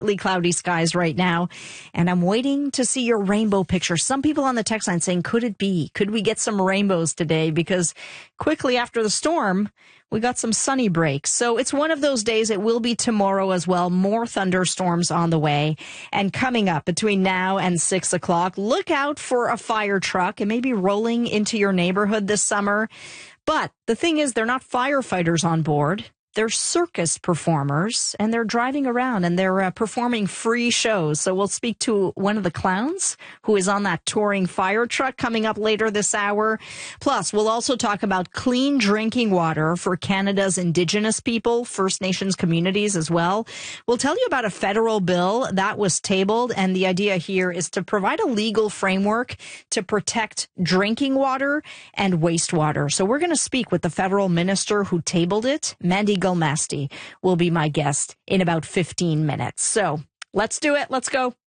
cloudy skies right now, and I'm waiting to see your rainbow picture. Some people on the text line saying, could it be? Could we get some rainbows today? Because quickly after the storm, we got some sunny breaks. So it's one of those days. It will be tomorrow as well. More thunderstorms on the way. And coming up between now and 6 o'clock, look out for a fire truck. It may be rolling into your neighborhood this summer. But the thing is, they're not firefighters on board. They're circus performers, and they're driving around, and they're performing free shows. So we'll speak to one of the clowns who is on that touring fire truck coming up later this hour. Plus, we'll also talk about clean drinking water for Canada's Indigenous people, First Nations communities as well. We'll tell you about a federal bill that was tabled, and the idea here is to provide a legal framework to protect drinking water and wastewater. So we're going to speak with the federal minister who tabled it, Mandy Gulmasti will be my guest in about 15 minutes. So let's do it. Let's go.